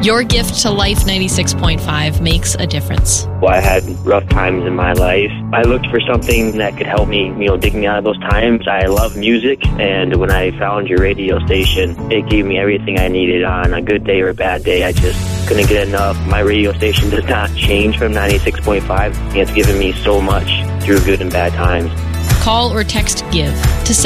Your gift to Life 96.5 makes a difference. Well, I had rough times in my life. I looked for something that could help me, dig me out of those times. I love music, and when I found your radio station, it gave me everything I needed on a good day or a bad day. I just couldn't get enough. My radio station does not change from 96.5. It's given me so much through good and bad times. Call or text GIVE to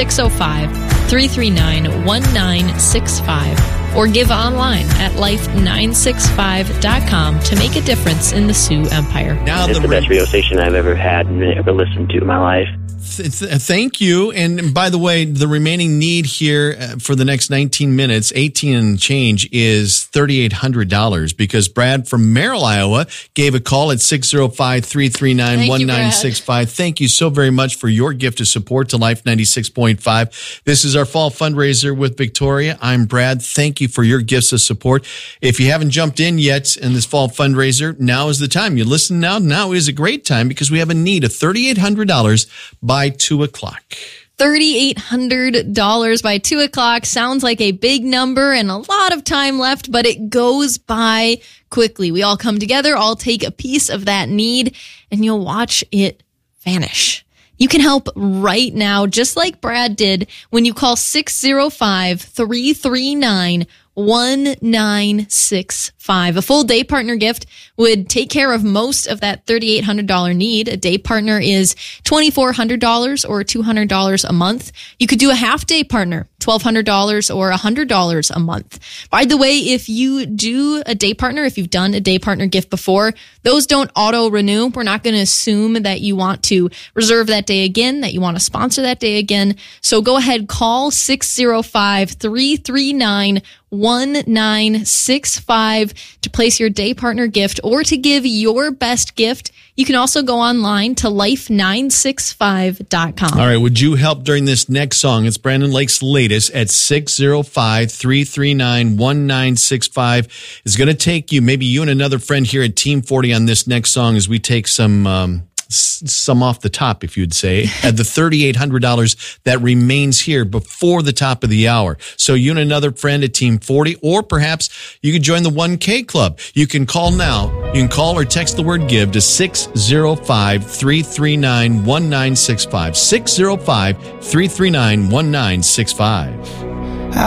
605-339-1965 or give online at life965.com to make a difference in the Sioux Empire. Now it's the best radio station I've ever had and ever listened to in my life. Thank you. And by the way, the remaining need here for the next 19 minutes, 18 and change, is $3,800 because Brad from Merrill, Iowa gave a call at 605-339-1965. Thank you so very much for your gift of support to Life 96.5. This is our fall fundraiser with Victoria. I'm Brad. Thank you for your gifts of support. If you haven't jumped in yet in this fall fundraiser, now is the time. You listen now. Now is a great time because we have a need of $3,800 by 2 o'clock. $3,800 by 2 o'clock sounds like a big number and a lot of time left, but it goes by quickly. We all come together, all take a piece of that need, and you'll watch it vanish. You can help right now, just like Brad did, when you call 605-339-1965. A full day partner gift would take care of most of that $3,800 need. A day partner is $2,400 or $200 a month. You could do a half day partner, $1,200 or $100 a month. By the way, if you do a day partner, if you've done a day partner gift before, those don't auto renew. We're not going to assume that you want to reserve that day again, that you want to sponsor that day again. So go ahead, call 605-339-1965 to place your day partner gift or to give your best gift. You can also go online to life965.com. All right. Would you help during this next song? It's Brandon Lake's latest at 605-339-1965. It's going to take you, maybe you and another friend here at Team 40 on this next song as we take some off the top, if you'd say, at the $3,800 that remains here before the top of the hour. So you and another friend at Team 40, or perhaps you could join the 1K Club. You can call now. You can call or text the word GIVE to 605-339-1965. 605-339-1965.